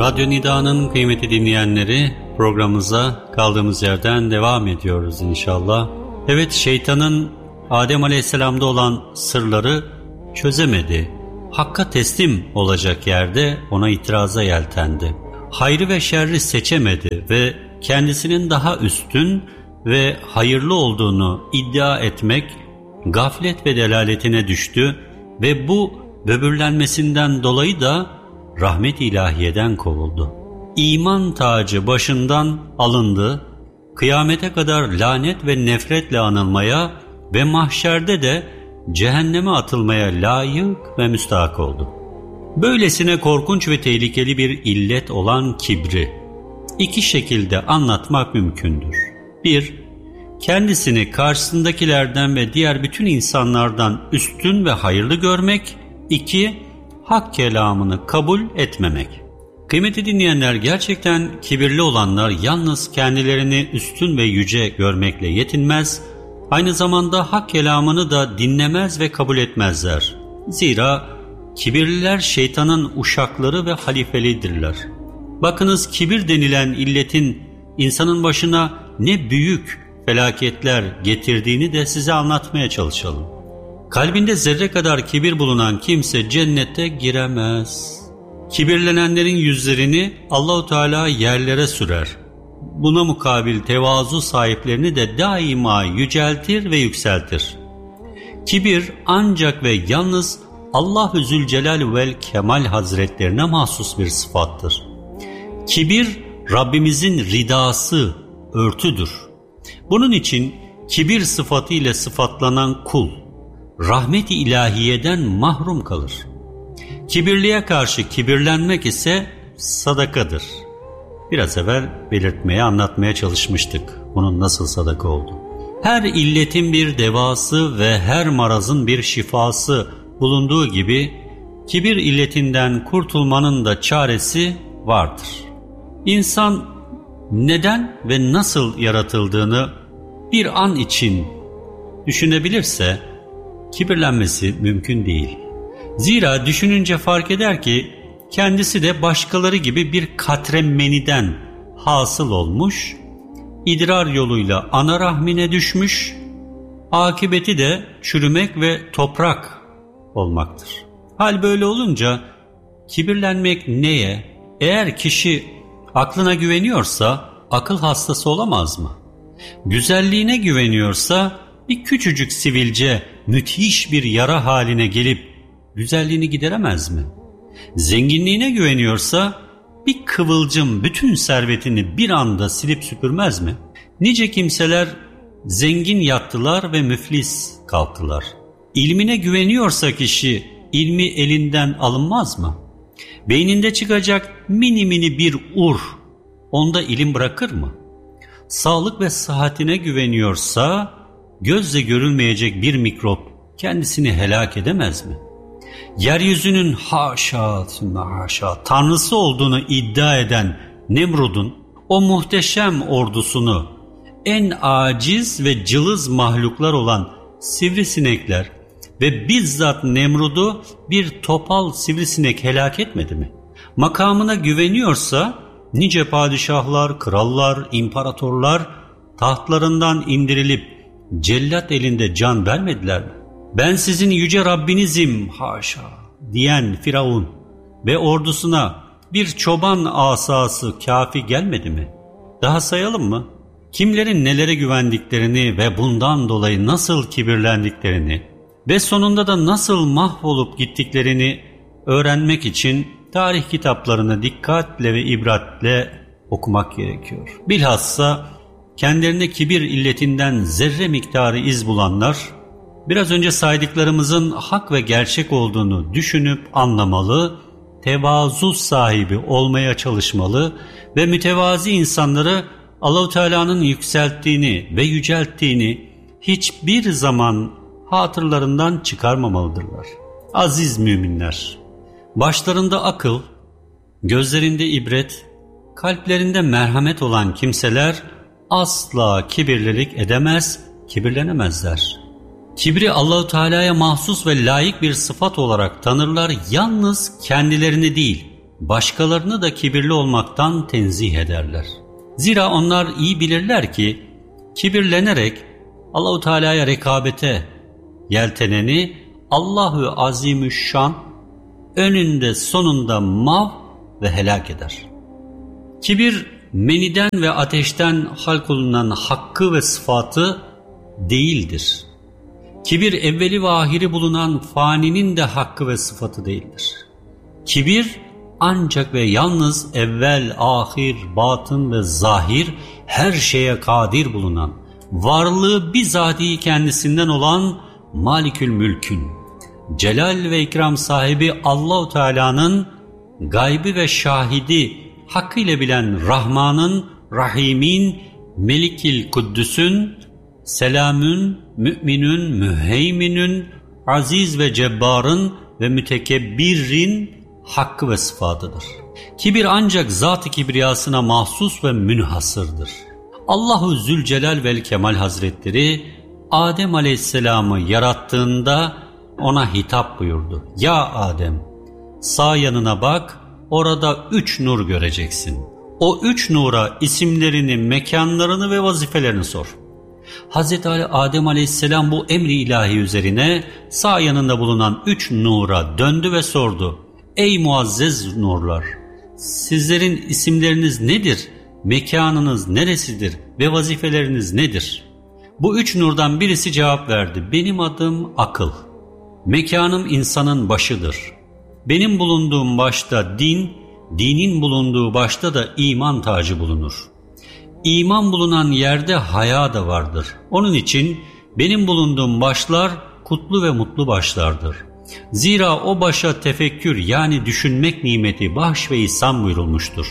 Radyo Nida'nın kıymetli dinleyenleri, programımıza kaldığımız yerden devam ediyoruz inşallah. Evet, şeytanın Adem Aleyhisselam'da olan sırları çözemedi. Hakka teslim olacak yerde ona itiraza yeltendi. Hayrı ve şerri seçemedi ve kendisinin daha üstün ve hayırlı olduğunu iddia etmek gaflet ve delaletine düştü ve bu böbürlenmesinden dolayı da rahmet-i ilahiyeden kovuldu. İman tacı başından alındı, kıyamete kadar lanet ve nefretle anılmaya ve mahşerde de cehenneme atılmaya layık ve müstahak oldu. Böylesine korkunç ve tehlikeli bir illet olan kibri iki şekilde anlatmak mümkündür. 1. Kendisini karşısındakilerden ve diğer bütün insanlardan üstün ve hayırlı görmek. 2. Hak kelamını kabul etmemek. Kıymetli dinleyenler, gerçekten kibirli olanlar yalnız kendilerini üstün ve yüce görmekle yetinmez, aynı zamanda hak kelamını da dinlemez ve kabul etmezler. Zira kibirliler şeytanın uşakları ve halifelidirler. Bakınız, kibir denilen illetin insanın başına ne büyük felaketler getirdiğini de size anlatmaya çalışalım. Kalbinde zerre kadar kibir bulunan kimse cennete giremez. Kibirlenenlerin yüzlerini Allahu Teala yerlere sürer. Buna mukabil tevazu sahiplerini de daima yüceltir ve yükseltir. Kibir ancak ve yalnız Allah-u Zülcelal vel Kemal Hazretlerine mahsus bir sıfattır. Kibir Rabbimizin ridası, örtüdür. Bunun için kibir sıfatı ile sıfatlanan kul rahmet-i ilahiyeden mahrum kalır. Kibirliye karşı kibirlenmek ise sadakadır. Biraz evvel belirtmeye, anlatmaya çalışmıştık bunun nasıl sadaka olduğu. Her illetin bir devası ve her marazın bir şifası bulunduğu gibi kibir illetinden kurtulmanın da çaresi vardır. İnsan neden ve nasıl yaratıldığını bir an için düşünebilirse kibirlenmesi mümkün değil. Zira düşününce fark eder ki kendisi de başkaları gibi bir katre meniden hasıl olmuş, idrar yoluyla ana rahmine düşmüş, akıbeti de çürümek ve toprak olmaktır. Hal böyle olunca kibirlenmek neye? Eğer kişi aklına güveniyorsa akıl hastası olamaz mı? Güzelliğine güveniyorsa bir küçücük sivilce müthiş bir yara haline gelip güzelliğini gideremez mi? Zenginliğine güveniyorsa bir kıvılcım bütün servetini bir anda silip süpürmez mi? Nice kimseler zengin yattılar ve müflis kalktılar. İlmine güveniyorsa kişi ilmi elinden alınmaz mı? Beyninde çıkacak mini mini bir onda ilim bırakır mı? Sağlık ve sıhhatine güveniyorsa gözle görülmeyecek bir mikrop kendisini helak edemez mi? Yeryüzünün haşa tanrısı olduğunu iddia eden Nemrud'un o muhteşem ordusunu en aciz ve cılız mahluklar olan sivrisinekler ve bizzat Nemrud'u bir topal sivrisinek helak etmedi mi? Makamına güveniyorsa nice padişahlar, krallar, imparatorlar tahtlarından indirilip cellat elinde can vermediler mi? Ben sizin yüce Rabbinizim haşa diyen Firavun ve ordusuna bir çoban asası kafi gelmedi mi? Daha sayalım mı? Kimlerin nelere güvendiklerini ve bundan dolayı nasıl kibirlendiklerini ve sonunda da nasıl mahvolup gittiklerini öğrenmek için tarih kitaplarını dikkatle ve ibratle okumak gerekiyor. Bilhassa kendilerine kibir illetinden zerre miktarı iz bulanlar, biraz önce saydıklarımızın hak ve gerçek olduğunu düşünüp anlamalı, tevazu sahibi olmaya çalışmalı ve mütevazi insanları Allah-u Teala'nın yükselttiğini ve yücelttiğini hiçbir zaman hatırlarından çıkarmamalıdırlar. Aziz müminler, başlarında akıl, gözlerinde ibret, kalplerinde merhamet olan kimseler asla kibirlilik edemez, kibirlenemezler. Kibri Allah-u Teala'ya mahsus ve layık bir sıfat olarak tanırlar, yalnız kendilerini değil, başkalarını da kibirli olmaktan tenzih ederler. Zira onlar iyi bilirler ki kibirlenerek Allah-u Teala'ya rekabete yelteneni Allahu Azimüşşan önünde sonunda mav ve helak eder. Kibir meniden ve ateşten halkolunan hakkı ve sıfatı değildir. Kibir evveli ve ahiri bulunan faninin de hakkı ve sıfatı değildir. Kibir ancak ve yalnız evvel, ahir, batın ve zahir her şeye kadir bulunan, varlığı bizatihi kendisinden olan Malikül Mülk'ün, celal ve ikram sahibi Allah-u Teala'nın, gaybi ve şahidi hakkıyla bilen Rahman'ın, Rahim'in, Melikil Kuddüs'ün, Selamün, Mü'minün, Müheyminün, Aziz ve Cebbar'ın ve Mütekebbirin hakkı ve sıfatıdır. Kibir ancak zat-ı kibriyasına mahsus ve münhasırdır. Allahu Zülcelal vel Kemal Hazretleri Adem Aleyhisselam'ı yarattığında ona hitap buyurdu. Ya Adem, sağ yanına bak, orada 3 nur göreceksin. O 3 nura isimlerini, mekanlarını ve vazifelerini sor. Hz. Adem Aleyhisselam bu emri ilahi üzerine sağ yanında bulunan 3 nura döndü ve sordu. Ey muazzez nurlar! Sizlerin isimleriniz nedir? Mekanınız neresidir? Ve vazifeleriniz nedir? Bu 3 nurdan birisi cevap verdi. Benim adım akıl. Mekanım insanın başıdır. Benim bulunduğum başta din, dinin bulunduğu başta da iman tacı bulunur. İman bulunan yerde haya da vardır. Onun için benim bulunduğum başlar kutlu ve mutlu başlardır. Zira o başa tefekkür yani düşünmek nimeti bahş ve ihsan buyurulmuştur.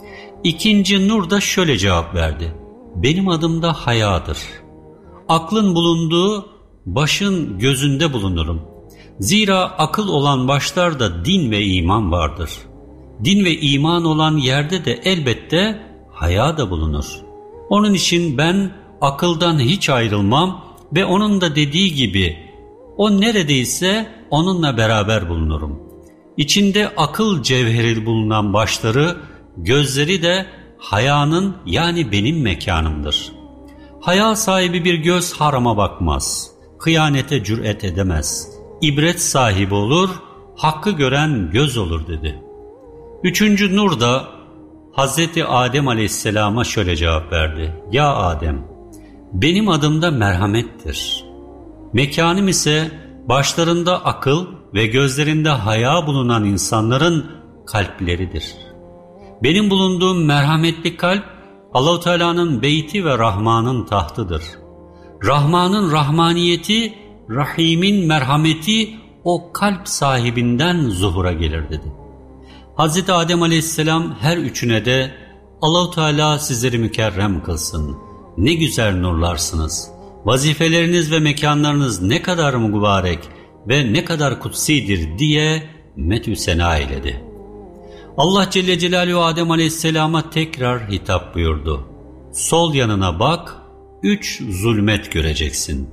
İkinci nur da şöyle cevap verdi. Benim adım da hayadır. Aklın bulunduğu başın gözünde bulunurum. Zira akıl olan başlarda din ve iman vardır. Din ve iman olan yerde de elbette haya da bulunur. Onun için ben akıldan hiç ayrılmam ve onun da dediği gibi o neredeyse onunla beraber bulunurum. İçinde akıl cevheri bulunan başları, gözleri de hayanın yani benim mekanımdır. Haya sahibi bir göz harama bakmaz, hıyanete cüret edemez, ibret sahibi olur, hakkı gören göz olur dedi. Üçüncü nur da Hz. Adem Aleyhisselam'a şöyle cevap verdi. Ya Adem, benim adım da merhamettir. Mekanım ise başlarında akıl ve gözlerinde haya bulunan insanların kalpleridir. Benim bulunduğum merhametli kalp Allah-u Teala'nın beyti ve Rahman'ın tahtıdır. Rahman'ın rahmaniyeti, Rahim'in merhameti o kalp sahibinden zuhura gelir dedi. Hz. Adem Aleyhisselam her üçüne de Allah-u Teala sizleri mükerrem kılsın. Ne güzel nurlarsınız. Vazifeleriniz ve mekanlarınız ne kadar mübarek ve ne kadar kutsidir diye met-ü sena eyledi. Allah Celle Celaluhu Adem Aleyhisselam'a tekrar hitap buyurdu. Sol yanına bak, 3 zulmet göreceksin.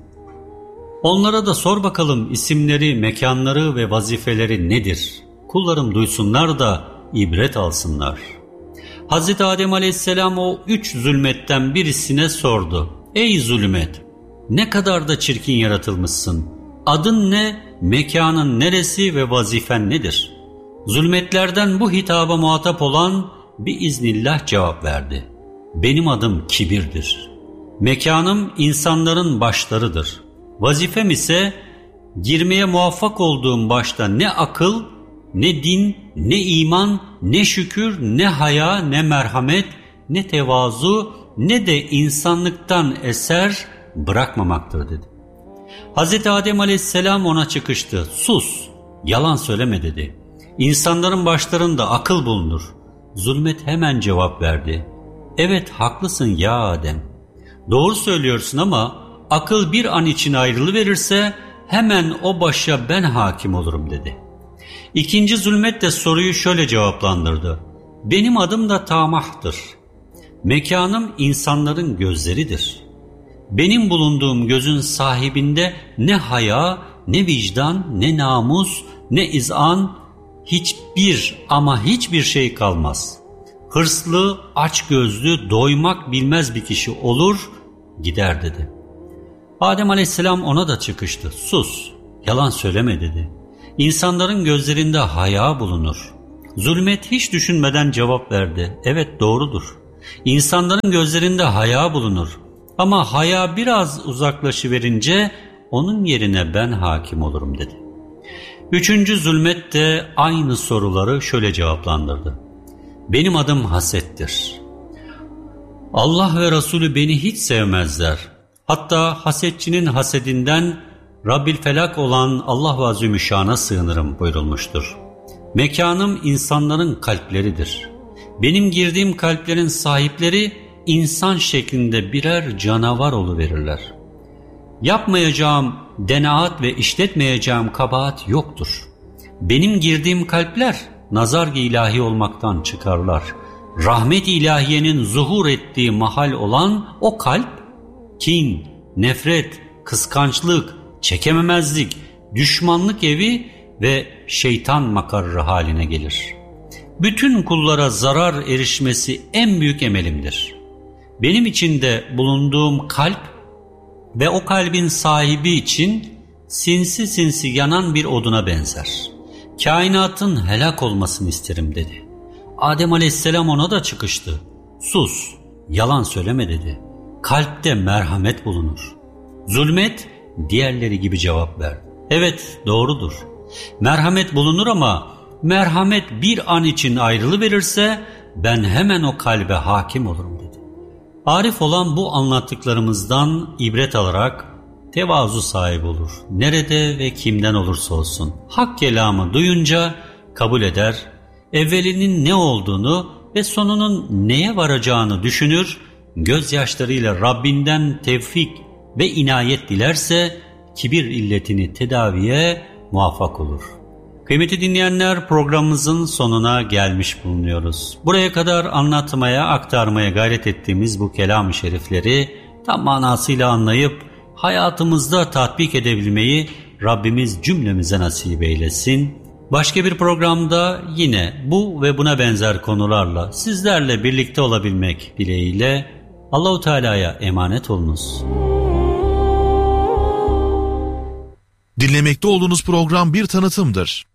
Onlara da sor bakalım isimleri, mekanları ve vazifeleri nedir? Kullarım duysunlar da ibret alsınlar. Hz. Adem Aleyhisselam o 3 zulmetten birisine sordu. Ey zulmet! Ne kadar da çirkin yaratılmışsın. Adın ne, mekanın neresi ve vazifen nedir? Zulmetlerden bu hitaba muhatap olan biiznillah cevap verdi. Benim adım kibirdir. Mekanım insanların başlarıdır. Vazifem ise girmeye muvaffak olduğum başta ne akıl, ne din, ne iman, ne şükür, ne haya, ne merhamet, ne tevazu, ne de insanlıktan eser bırakmamaktır dedi. Hz. Adem Aleyhisselam ona çıkıştı. Sus, yalan söyleme dedi. İnsanların başlarında akıl bulunur. Zulmet hemen cevap verdi. Evet haklısın ya Adem. Doğru söylüyorsun ama akıl bir an için ayrılıverirse hemen o başa ben hakim olurum dedi. İkinci zulmet de soruyu şöyle cevaplandırdı. Benim adım da tamahtır. Mekanım insanların gözleridir. Benim bulunduğum gözün sahibinde ne haya, ne vicdan, ne namus, ne izan, hiçbir ama hiçbir şey kalmaz. Hırslı, açgözlü, doymak bilmez bir kişi olur, gider dedi. Adem Aleyhisselam ona da çıkıştı. Sus, yalan söyleme dedi. İnsanların gözlerinde haya bulunur. Zulmet hiç düşünmeden cevap verdi. Evet, doğrudur. İnsanların gözlerinde haya bulunur. Ama haya biraz uzaklaşıverince onun yerine ben hakim olurum dedi. Üçüncü zulmet de aynı soruları şöyle cevaplandırdı. Benim adım hasettir. Allah ve Resulü beni hiç sevmezler. Hatta hasetçinin hasedinden Rabbil Felak olan Allah ve Azimüşşan'a sığınırım buyurulmuştur. Mekanım insanların kalpleridir. Benim girdiğim kalplerin sahipleri insan şeklinde birer canavar oluverirler. Yapmayacağım denaat ve işletmeyeceğim kabahat yoktur. Benim girdiğim kalpler nazar-ı ilahi olmaktan çıkarlar. Rahmet-i ilahiyenin zuhur ettiği mahal olan o kalp, kin, nefret, kıskançlık, çekememezlik, düşmanlık evi ve şeytan makarrı haline gelir. Bütün kullara zarar erişmesi en büyük emelimdir. Benim içinde bulunduğum kalp ve o kalbin sahibi için sinsi sinsi yanan bir oduna benzer. Kainatın helak olmasını isterim dedi. Adem Aleyhisselam ona da çıkıştı. Sus, yalan söyleme dedi. Kalpte merhamet bulunur. Zulmet diğerleri gibi cevap verdi. Evet, doğrudur. Merhamet bulunur ama merhamet bir an için ayrılıverirse ben hemen o kalbe hakim olurum dedi. Arif olan bu anlattıklarımızdan ibret alarak tevazu sahibi olur. Nerede ve kimden olursa olsun. Hak kelamı duyunca kabul eder, evvelinin ne olduğunu ve sonunun neye varacağını düşünür, gözyaşlarıyla Rabbinden tevfik ve inayet dilerse kibir illetini tedaviye muvaffak olur. Kıymetli dinleyenler, programımızın sonuna gelmiş bulunuyoruz. Buraya kadar anlatmaya, aktarmaya gayret ettiğimiz bu kelam-ı şerifleri tam manasıyla anlayıp hayatımızda tatbik edebilmeyi Rabbimiz cümlemize nasip eylesin. Başka bir programda yine bu ve buna benzer konularla sizlerle birlikte olabilmek dileğiyle Allah-u Teala'ya emanet olunuz. Dinlemekte olduğunuz program bir tanıtımdır.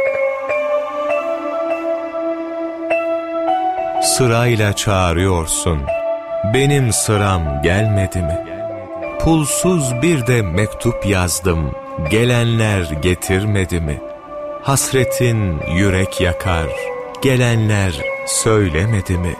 Sırayla çağırıyorsun, benim sıram gelmedi mi? Pulsuz bir de mektup yazdım, gelenler getirmedi mi? Hasretin yürek yakar, gelenler söylemedi mi?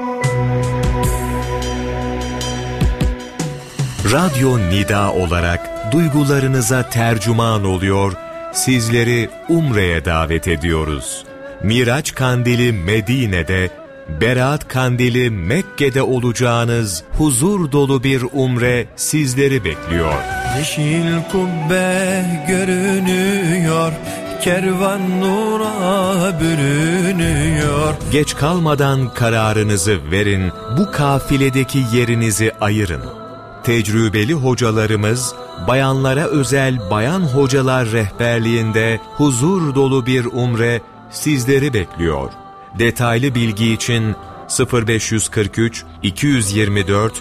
Radyo Nida olarak duygularınıza tercüman oluyor, sizleri Umre'ye davet ediyoruz. Miraç Kandili Medine'de, Berat Kandili Mekke'de olacağınız huzur dolu bir umre sizleri bekliyor. Yeşil kubbe görünüyor, kervan nura bürünüyor. Geç kalmadan kararınızı verin, bu kafiledeki yerinizi ayırın. Tecrübeli hocalarımız, bayanlara özel bayan hocalar rehberliğinde huzur dolu bir umre sizleri bekliyor. Detaylı bilgi için 0543 224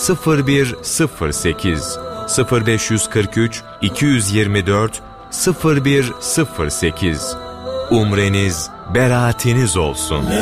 0108 0543 224 0108 Umreniz, beraatiniz olsun.